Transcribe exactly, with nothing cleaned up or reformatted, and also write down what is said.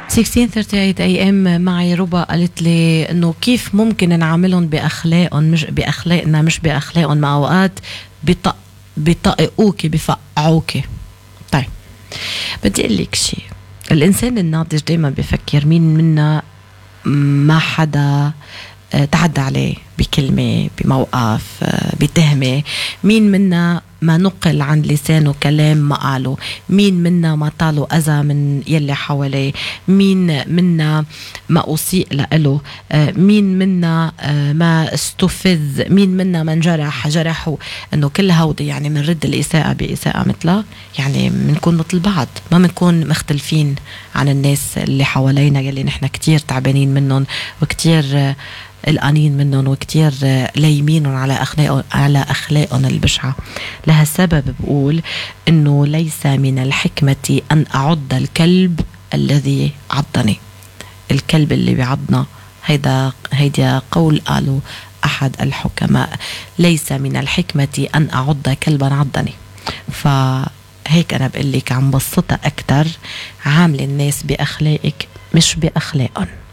ستة عشر ثلاثة وثلاثين اي ام معي ربا قالت لي انه كيف ممكن نعاملهم باخلاقهم مش باخلاقنا مش باخلاقهم، ما اوقات بيطق بيطققوكي بفقعوكي. طيب بدي اقول لك شيء، الانسان الناضج دايما بفكر مين منا ما حدا تعدى عليه بكلمة بموقف بتهمة، مين منا ما نقل عن لسانه كلام ما قاله، مين منا ما طاله أذى من يلي حواليه، مين منا ما أسيء له، مين منا ما استفز، مين منا ما انجرح جرحه. انه كل هودي يعني منرد الإساءة بإساءة مثلها، يعني منكون مثل بعض، ما منكون مختلفين عن الناس اللي حوالينا يلي نحن كتير تعبانين منهم وكتير القانين منهم وكتير لايمينهم على أخلاقهم على أخلاقهم البشعة. لهالسبب بقول إنه ليس من الحكمة أن أعض الكلب الذي عضني. الكلب اللي بيعضنا هيدا هيدا قول قالوا أحد الحكماء، ليس من الحكمة أن أعض كلبا عضني. فهيك أنا بقول لك عم بسطها أكتر، عامل الناس بأخلاقك مش بأخلاقهم.